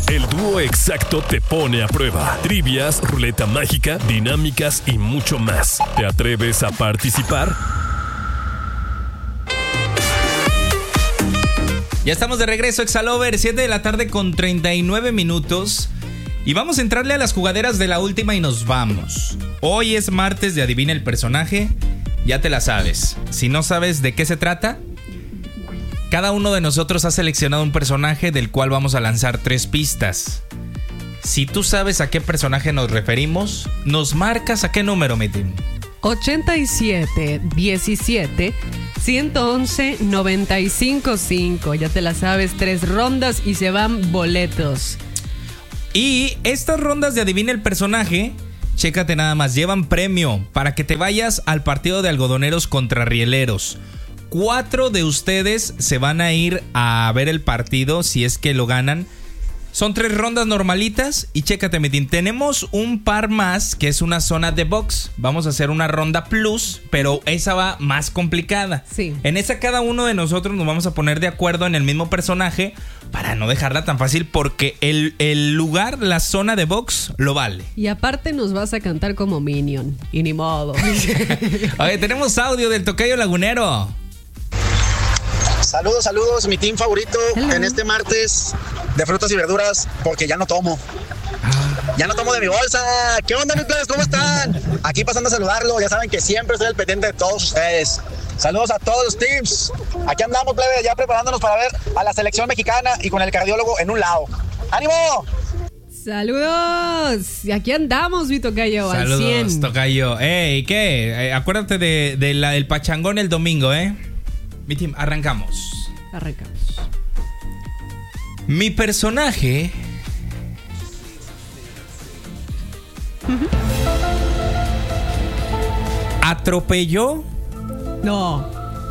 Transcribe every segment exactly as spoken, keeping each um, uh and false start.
El dúo exacto te pone a prueba. Trivias, ruleta mágica, dinámicas y mucho más. ¿Te atreves a participar? Ya estamos de regreso, Exalover, siete de la tarde con treinta y nueve minutos. Y vamos a entrarle a las jugaderas de la última y nos vamos. Hoy es martes de Adivina el Personaje. Ya te la sabes. Si no sabes de qué se trata, cada uno de nosotros ha seleccionado un personaje del cual vamos a lanzar tres pistas. Si tú sabes a qué personaje nos referimos, nos marcas a qué número, Metin. ochenta y siete, diecisiete, ciento once, noventa y cinco, cinco. Ya te la sabes, tres rondas y se van boletos. Y estas rondas de Adivina el Personaje, chécate nada más, llevan premio para que te vayas al partido de algodoneros contra rieleros. Cuatro de ustedes se van a ir a ver el partido si es que lo ganan. Son tres rondas normalitas y chécate, Metin, tenemos un par más que es una zona de box. Vamos a hacer una ronda plus, pero esa va más complicada. Sí. En esa cada uno de nosotros nos vamos a poner de acuerdo en el mismo personaje para no dejarla tan fácil, porque el, el lugar, la zona de box, lo vale. Y aparte nos vas a cantar como Minion. Y ni modo. Oye, tenemos audio del Tocayo Lagunero. Saludos, saludos, mi team favorito Hello. En este martes de frutas y verduras, porque ya no tomo. Ya no tomo de mi bolsa. ¿Qué onda, mis plebes? ¿Cómo están? Aquí pasando a saludarlo. Ya saben que siempre estoy al pendiente de todos ustedes. Saludos a todos los teams. Aquí andamos, plebes, ya preparándonos para ver a la selección mexicana y con el cardiólogo en un lado. ¡Ánimo! ¡Saludos! Y aquí andamos, mi Tocayo, al Saludos, cien. Tocayo. Ey, ¿qué? Eh, acuérdate de, de la, del pachangón el domingo, ¿eh? Mi team, arrancamos. Arrancamos. Mi personaje uh-huh. atropelló No.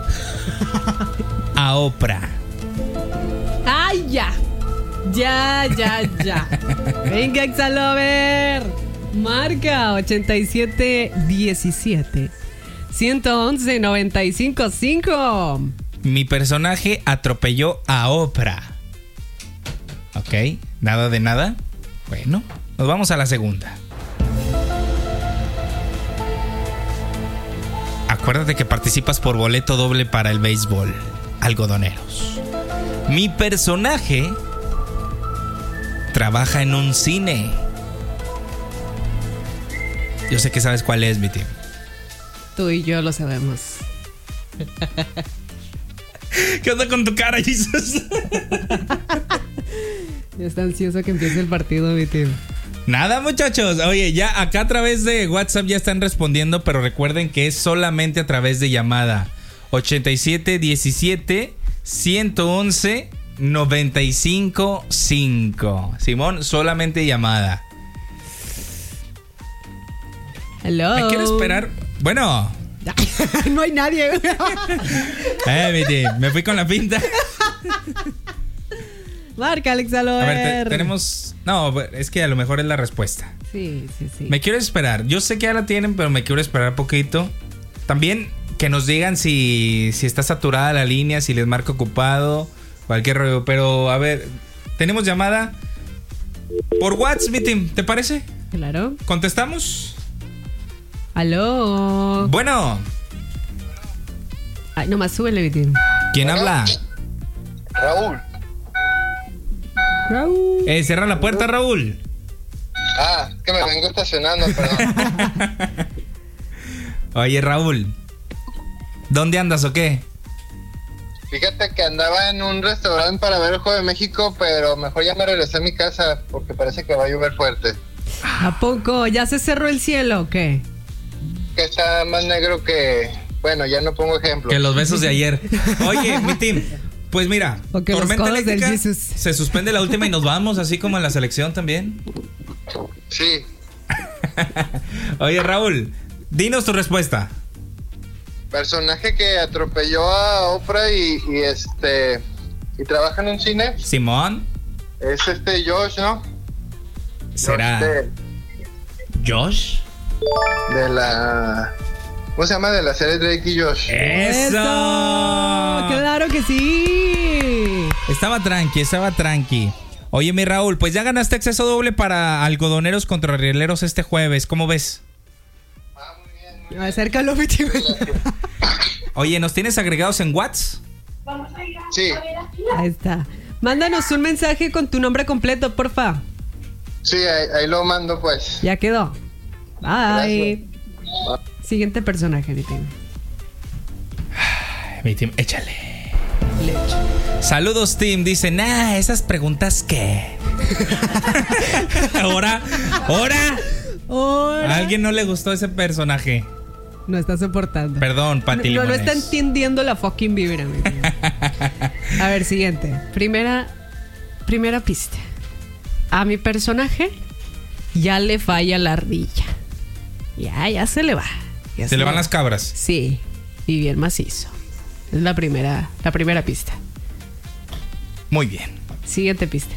a Oprah. ¡Ay, ya! Ya, ya, ya. Venga, Exalover. Marca ochenta y siete, diecisiete, ciento once, noventa y cinco, cinco. Mi personaje atropelló a Oprah. Ok, nada de nada. Bueno, nos vamos a la segunda. Acuérdate que participas por boleto doble para el béisbol. Algodoneros. Mi personaje trabaja en un cine. Yo sé que sabes cuál es, mi team. Tú y yo lo sabemos. ¿Qué onda con tu cara, Jesus? Ya está ansioso que empiece el partido, mi team. Nada, muchachos. Oye, ya acá a través de WhatsApp ya están respondiendo, pero recuerden que es solamente a través de llamada. ochenta y siete, diecisiete, ciento once, noventa y cinco, cinco. Simón, solamente llamada. Hello. ¿Me quieres esperar? Bueno. No hay nadie. Eh, mi team, me fui con la pinta. Marca, Exalover. A ver, te, tenemos... No, es que a lo mejor es la respuesta. Sí, sí, sí. Me quiero esperar. Yo sé que ya la tienen, pero me quiero esperar un poquito. También que nos digan si, si está saturada la línea, si les marca ocupado, cualquier rollo. Pero, a ver, tenemos llamada por WhatsApp, mi team, ¿te parece? Claro. ¿Contestamos? Aló. Bueno. Ay, nomás súbele, mi team. ¿Quién habla? Raúl. Raúl. Eh, cierra la puerta, Raúl. Ah, es que me vengo estacionando, perdón. Oye, Raúl, ¿dónde andas o qué? Fíjate que andaba en un restaurante para ver el Juego de México, pero mejor ya me regresé a mi casa porque parece que va a llover fuerte. ¿A poco? ¿Ya se cerró el cielo o qué? Que está más negro que... Bueno, ya no pongo ejemplos. Que los besos de ayer. Oye, mi team, pues mira, Porque los tormenta codos del eléctrica, Jesus. se suspende la última y nos vamos, así como en la selección también. Sí. Oye, Raúl, dinos tu respuesta. Personaje que atropelló a Oprah y, y este... Y trabaja en un cine. Simón. Es este Josh, ¿no? ¿Será Josh de, Josh? de la... ¿Cómo se llama? De la serie Drake y Josh. ¡Eso! ¡Claro que sí! Estaba tranqui, estaba tranqui. Oye, mi Raúl, pues ya ganaste acceso doble para algodoneros contra rieleros este jueves. ¿Cómo ves? Ah, muy bien, muy bien. Acércalo, mi tío. Oye, ¿nos tienes agregados en WhatsApp? Sí, Ahí está. Mándanos un mensaje con tu nombre completo, porfa. sí, ahí, ahí lo mando pues. Ya quedó. Bye. Gracias. Siguiente personaje, mi team. Mi team, échale. Saludos, team. Dice, nah, esas preguntas qué. Ahora, ahora. Ahora. A alguien no le gustó ese personaje. No está soportando. Perdón, Pati No, no, no Limones. está entendiendo la fucking vibra, mi team. A ver, siguiente. Primera, primera pista. A mi personaje ya le falla la ardilla. Ya, ya se le va. Ya Se le van va. las cabras. Sí, y bien macizo. Es la primera, la primera pista. Muy bien. Siguiente pista.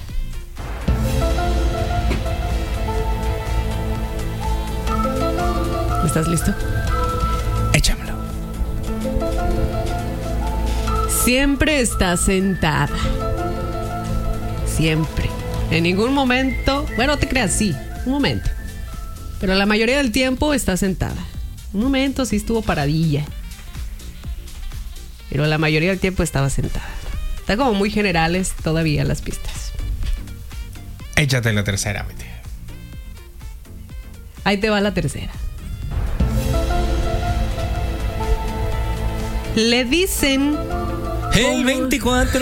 ¿Estás listo? Échamelo. Siempre está sentada. Siempre. En ningún momento. Bueno, no te creas, sí. Un momento. Pero la mayoría del tiempo está sentada. Un momento sí estuvo paradilla. Pero la mayoría del tiempo estaba sentada. Está como muy generales todavía las pistas. Échate la tercera, mi tía. Ahí te va la tercera. Le dicen El veinticuatro.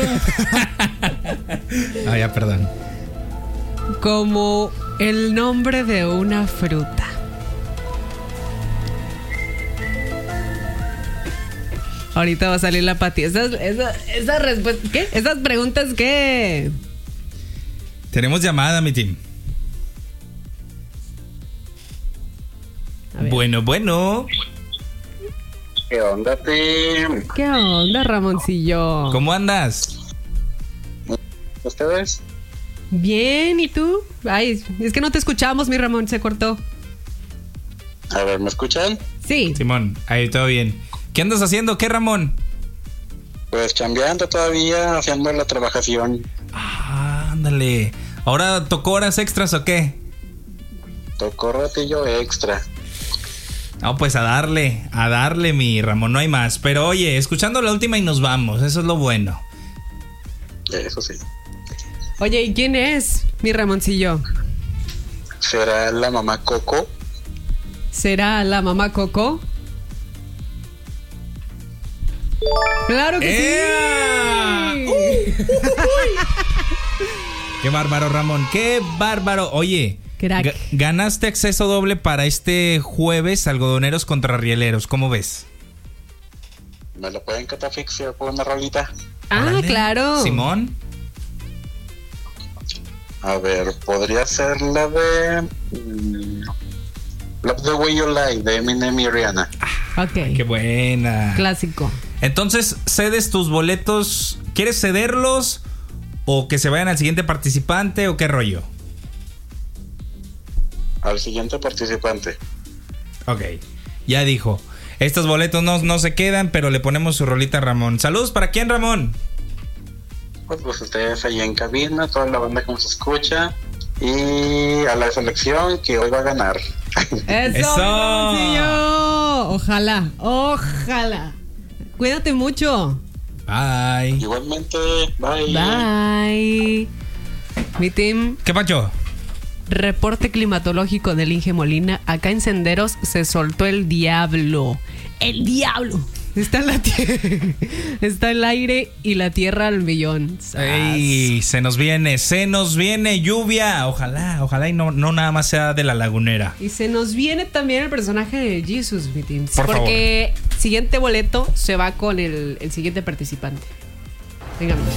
Ah, ya, perdón. como el nombre de una fruta. Ahorita va a salir la Pati. Esas, esas, esas respuestas, ¿qué? Esas preguntas, ¿qué? Tenemos llamada, mi team. A ver. Bueno, bueno. ¿Qué onda, team? ¿Qué onda, Ramoncillo? ¿Cómo andas? ¿Ustedes? Bien, ¿y tú? Ay, es que no te escuchamos, mi Ramón, se cortó. A ver, ¿me escuchan? Sí. Simón, ahí todo bien. ¿Qué andas haciendo? ¿Qué, Ramón? Pues chambeando todavía, haciendo la trabajación. Ah, ándale. ¿Ahora tocó horas extras o qué? Tocó ratillo extra. No, pues a darle, a darle, mi Ramón, no hay más. Pero oye, escuchando la última y nos vamos, eso es lo bueno. Eso sí. Oye, ¿y quién es, mi Ramoncillo? ¿Será la mamá Coco? ¿Será la mamá Coco? ¡Claro que ¡Ea! sí! Qué bárbaro, Ramón, qué bárbaro. Oye, Crack. ga- ganaste acceso doble para este jueves, algodoneros contra rieleros. ¿Cómo ves? ¿Me lo pueden catafixiar por una rolita? Ah, Órale. claro. Simón. A ver, podría ser la de... mm, Love the Way You Lie, de Eminem y Rihanna. Ok. Qué buena. Clásico. Entonces, cedes tus boletos. ¿Quieres cederlos? ¿O que se vayan al siguiente participante? ¿O qué rollo? Al siguiente participante. Ok, ya dijo. Estos boletos no, no se quedan, pero le ponemos su rolita a Ramón. Saludos, ¿para quién, Ramón? Pues, pues ustedes ahí en cabina, toda la banda que nos escucha. Y a la selección que hoy va a ganar. ¡Eso! ¡Eso! Ramoncillo! Ojalá, ojalá. Cuídate mucho. Bye. Igualmente, bye. Bye. Mi team, ¿Qué pacho? reporte climatológico del Inge Molina. Acá en Senderos se soltó el diablo. ¡El diablo! Está en la tierra. Está el aire y la tierra al millón. Ey, se nos viene, se nos viene lluvia. Ojalá, ojalá y no, no nada más sea de la lagunera. Y se nos viene también el personaje de Jesus, mi team. Por Porque siguiente boleto se va con el, el siguiente participante. Venga, amigos.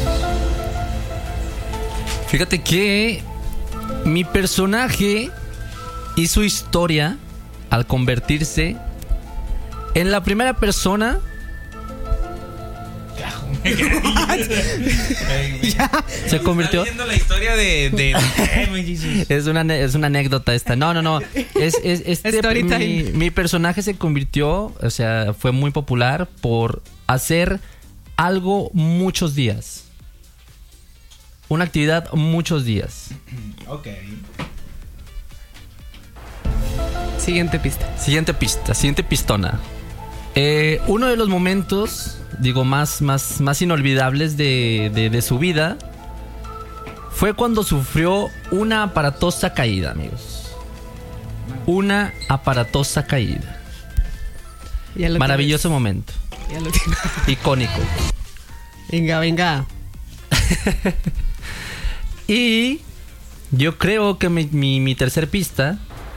Fíjate que mi personaje hizo historia al convertirse en la primera persona se convirtió. Está leyendo la historia de, de, de- Es una, ane- es una anécdota esta. No, no, no. Es, es- este, Story mi, time. mi personaje se convirtió, o sea, fue muy popular por hacer algo muchos días. una actividad muchos días. Ok. Siguiente pista. Siguiente pista, siguiente pistona. Eh, uno de los momentos, digo, más, más, más inolvidables de, de, de su vida fue cuando sufrió una aparatosa caída, amigos. Una aparatosa caída. Ya lo Maravilloso tienes. momento. Ya lo tienes. Icónico. Venga, venga. Y yo creo que mi, mi, mi tercer pista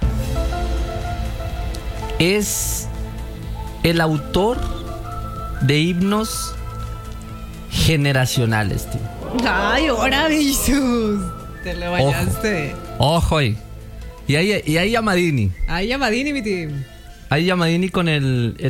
es el autor de himnos generacionales, tío. Ay, ahora Jesús. Te lo bañaste. Ojo ahí. Y ahí, y ahí Yamadini. Ay, Yamadini, mi team. Ahí Yamadini con el, el